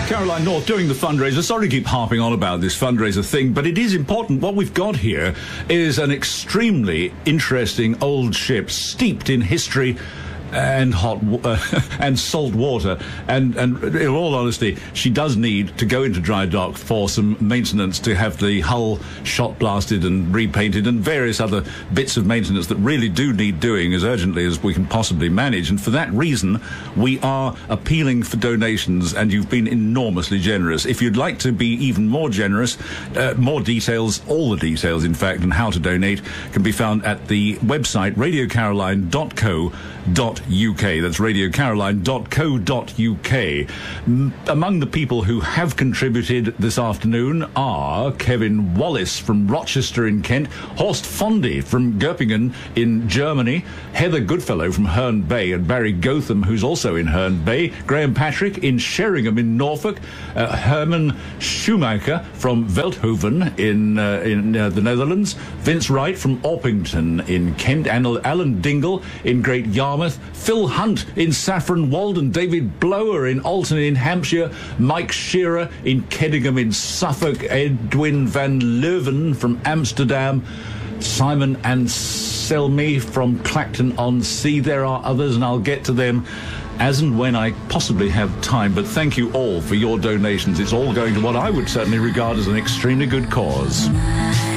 Caroline North doing the fundraiser. Sorry to keep harping on about this fundraiser thing, but it is important. What we've got here is an extremely interesting old ship steeped in history and and salt water, and in all honesty, she does need to go into dry dock for some maintenance, to have the hull shot blasted and repainted and various other bits of maintenance that really do need doing as urgently as we can possibly manage. And for that reason, we are appealing for donations, and you've been enormously generous. If you'd like to be even more generous, more details, all the details in fact, and how to donate can be found at the website radiocaroline.co.uk. That's radiocaroline.co.uk. Among the people who have contributed this afternoon are Kevin Wallace from Rochester in Kent, Horst Fondy from Göppingen in Germany, Heather Goodfellow from Herne Bay, and Barry Gotham, who's also in Herne Bay, Graham Patrick in Sheringham in Norfolk, Herman Schumacher from Veldhoven in the Netherlands, Vince Wright from Orpington in Kent, Alan Dingle in Great Yarmouth, Phil Hunt in Saffron Walden, David Blower in Alton in Hampshire, Mike Shearer in Kedingham in Suffolk, Edwin van Leuven from Amsterdam, Simon Anselmi from Clacton-on-Sea. There are others, and I'll get to them as and when I possibly have time. But thank you all for your donations. It's all going to what I would certainly regard as an extremely good cause.